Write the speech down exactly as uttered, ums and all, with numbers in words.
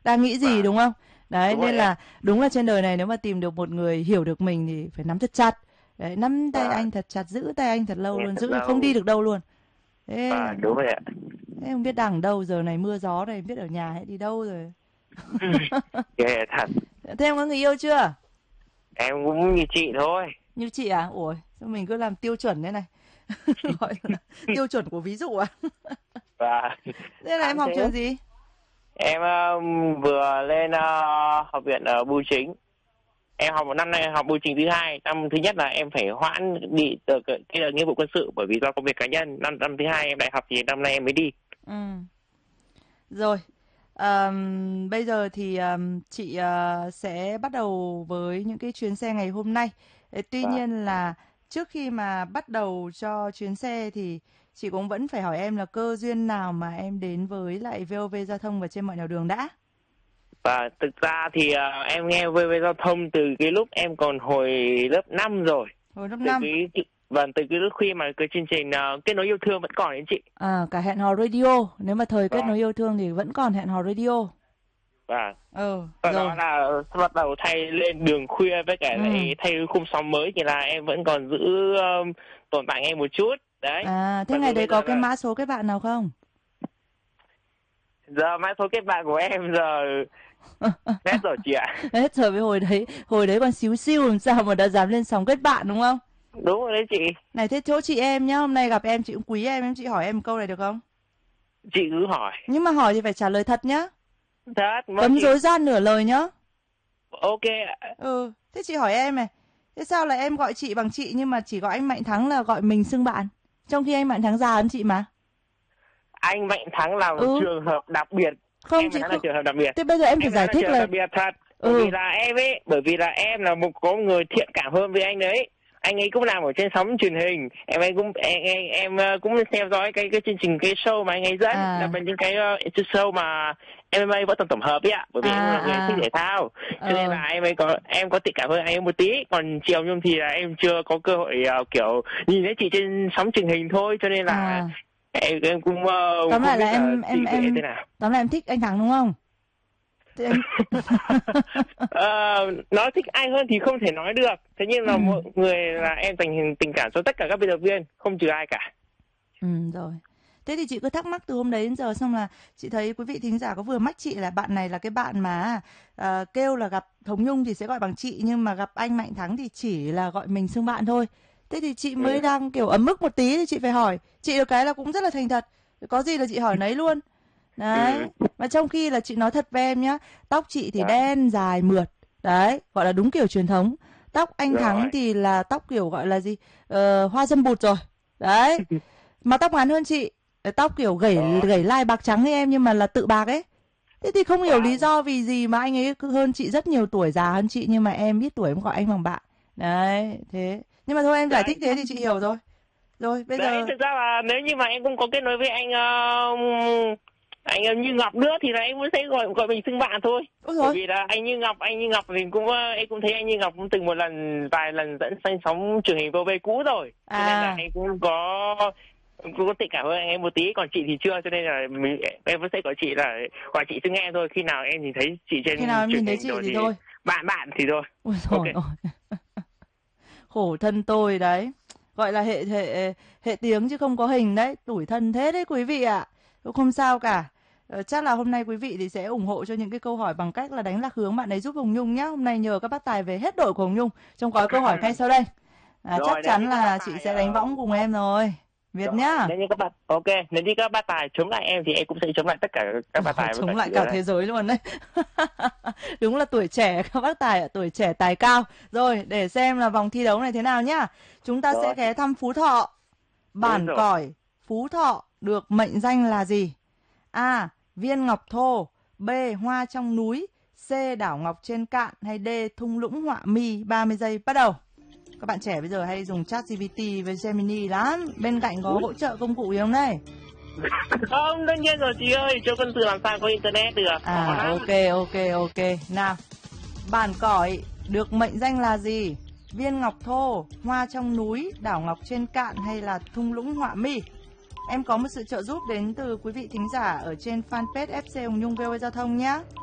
đang nghĩ gì, Vâng. đúng không? Đấy, Đúng nên rồi là ạ. đúng là trên đời này nếu mà tìm được một người hiểu được mình thì phải nắm thật chặt. Đấy, nắm tay Vâng, anh thật chặt, giữ tay anh thật lâu nghe luôn, thật giữ là không đi lâu. được đâu luôn. Thế là Vâng, đúng rồi ạ. thế không biết đang ở đâu, giờ này mưa gió này, không biết ở nhà hay đi đâu rồi. Ghê thật. Thế em có người yêu chưa? Em cũng như chị thôi. Như chị à? Ủa, sao mình cứ làm tiêu chuẩn thế này? Gọi là tiêu chuẩn của ví dụ à? Và Thế là em hãng học thế. trường gì? Em ờ, vừa lên ờ, học viện ở Bưu Chính. Em học một năm nay học Bưu Chính thứ hai. Năm thứ nhất là em phải hoãn đi từ cái cái nghĩa vụ quân sự bởi vì do công việc cá nhân. Năm năm thứ hai em đại học thì năm nay em mới đi. Ừ. Rồi. Ờm, bây giờ thì ờm, chị ờ, sẽ bắt đầu với những cái chuyến xe ngày hôm nay. Thế tuy Và nhiên là trước khi mà bắt đầu cho chuyến xe thì chị cũng vẫn phải hỏi em là cơ duyên nào mà em đến với lại vê o vê Giao thông và trên mọi nẻo đường đã. và thực ra thì ờ, em nghe vê vê giao thông từ cái lúc em còn hồi lớp năm rồi. Hồi lớp Từ năm. cái vâng từ cái lúc khi mà cái chương trình ờ, kết nối yêu thương vẫn còn đấy chị. À, cả hẹn hò radio. Nếu mà thời kết Vâng. nối yêu thương thì vẫn còn hẹn hò radio. Vâng. Ừ, Sau rồi. đó là bắt đầu thay lên đường khuya với cả Ừ. lại thay khung sóng mới thì là em vẫn còn giữ um, tồn tại em một chút đấy. À, thế Mặc ngày dù đấy bây có giờ cái là mã số kết bạn nào không? giờ mã số kết bạn của em giờ hết rồi chị ạ. Hết rồi, với hồi đấy, hồi đấy còn xíu xiu làm sao mà đã dám lên sóng kết bạn, đúng không? Đúng rồi đấy chị. Này, thế chỗ chị em nhá, hôm nay gặp em chị cũng quý em, em chị hỏi em một câu này được không? Chị cứ hỏi. Nhưng mà hỏi thì phải trả lời thật nhá. Thật vâng Cấm chị. dối gian nửa lời nhá. Ok ạ. Ừ, thế chị hỏi em này, thế sao là em gọi chị bằng chị nhưng mà chỉ gọi anh Mạnh Thắng là gọi mình xưng bạn? Trong khi anh Mạnh Thắng già hơn chị mà. Anh Mạnh Thắng là một Ừ, trường hợp đặc biệt. không Em phải chị nói là không. trường hợp đặc biệt. Thế bây giờ em phải Em phải nói giải là thích trường hợp là đặc biệt thật. Bởi ừ, vì là em ấy, bởi vì là em là một có người thiện cảm hơn với anh đấy. Anh ấy cũng làm ở trên sóng truyền hình. Em ấy cũng em em, em ờ, cũng theo dõi cái cái chương trình cái show mà anh ấy dẫn là à bên những cái uh, show mà em em a võ thuật tổng hợp ấy ạ. Bởi vì em cũng à là người thích à thể thao. Cho nên ờ là em ấy có em có thiện cảm hơn anh ấy một tí. Còn Triều Nhung thì là em chưa có cơ hội uh, kiểu nhìn thấy chị trên sóng truyền hình thôi. Cho nên là à em, em cũng uh, tóm không lại là biết là em chị em nghĩ em thế nào. tóm lại em thích anh Thắng đúng không? Thế anh Ờ, nói thích ai hơn thì không thể nói được. Thế nhưng ừ. là mọi người là em dành tình cảm cho tất cả các biên tập viên, không trừ ai cả. Ừ rồi. Thế thì chị cứ thắc mắc từ hôm đấy đến giờ, xong là chị thấy quý vị thính giả có vừa mách chị là bạn này là cái bạn mà à, kêu là gặp Hồng Nhung thì sẽ gọi bằng chị, nhưng mà gặp anh Mạnh Thắng thì chỉ là gọi mình xưng bạn thôi. Thế thì chị Ừ. mới đang kiểu ấm ức một tí thì chị phải hỏi. Chị được cái là cũng rất là thành thật. Có gì là chị hỏi nấy luôn. Đấy. Ừ. Mà trong khi là chị nói thật với em nhá, tóc chị thì Đó. đen dài mượt. Đấy, gọi là đúng kiểu truyền thống. Tóc anh Rồi. Thắng thì là tóc kiểu gọi là gì? Ờ, hoa dâm bụt rồi. Đấy. Mà tóc ngắn hơn chị. Tóc kiểu gẩy Đó. gẩy lai bạc trắng như em nhưng mà là tự bạc ấy. Thế thì không hiểu lý Wow. do vì gì mà anh ấy cứ hơn chị rất nhiều tuổi, già hơn chị, nhưng mà em biết tuổi em gọi anh bằng bạn. Đấy, thế. Nhưng mà thôi em giải Đấy. thích thế thì chị hiểu rồi. Rồi, bây Đấy, giờ thực ra là nếu như mà em cũng có kết nối với anh uh, anh uh, Như Ngọc nữa thì là em cũng sẽ gọi gọi mình xưng bạn thôi. ôi Bởi rồi. vì là anh Như Ngọc, anh Như Ngọc thì cũng uh, em cũng thấy anh Như Ngọc cũng từng một lần vài lần dẫn sang sóng truyền hình vê o vê cũ rồi. Cho nên là À, em cũng có cũng có tình cảm hơn anh em một tí, còn chị thì chưa, cho nên là mình em vẫn sẽ gọi chị là gọi chị xưng em thôi. Khi nào em nhìn thấy chị khi nào trên em truyền nhìn thấy hình chị rồi thì thì thôi. bạn bạn thì thôi. Ôi Ok. rồi ôi. Khổ thân tôi đấy. Gọi là hệ hệ hệ tiếng chứ không có hình đấy, tủi thân thế đấy quý vị ạ. À. Không sao cả. Ờ, chắc là hôm nay quý vị thì sẽ ủng hộ cho những cái câu hỏi bằng cách là đánh lạc hướng bạn ấy giúp Hồng Nhung nhá. Hôm nay nhờ các bác tài về hết đội của Hồng Nhung trong gói câu hỏi ngay sau đây. À, chắc Rồi nếu như chắn các bác là chị tài sẽ đánh võng uh, cùng em rồi. Việt rồi nhá. nếu như các bạn ok nếu như các bác tài chống lại em thì em cũng sẽ chống lại tất cả các bác Rồi, tài với cả chống lại chị ở cả đây. thế giới luôn đấy. Đúng là tuổi trẻ các bác tài ạ, tuổi trẻ tài cao. Rồi, để xem là vòng thi đấu này thế nào nhá. Chúng ta sẽ Rồi. ghé thăm Phú Thọ. Ôi Bản rồi. cỏi Phú Thọ được mệnh danh là gì? A. Viên ngọc thô. B. Hoa trong núi. C. Đảo ngọc trên cạn. Hay D. Thung lũng họa mi. ba mươi giây bắt đầu. Các bạn trẻ bây giờ hay dùng chat giê pê tê với Gemini lắm. Bên cạnh có hỗ trợ công cụ gì không đây? Không, tất nhiên rồi chị ơi, cho con Từ làm sao có internet được. À, ok, ok, ok. Nào, bản cỏi được mệnh danh là gì? Viên ngọc thô, hoa trong núi, đảo ngọc trên cạn hay là thung lũng họa mi? Em có một sự trợ giúp đến từ quý vị thính giả ở trên fanpage ép xê Hồng Nhung vê o vê Giao thông nhé.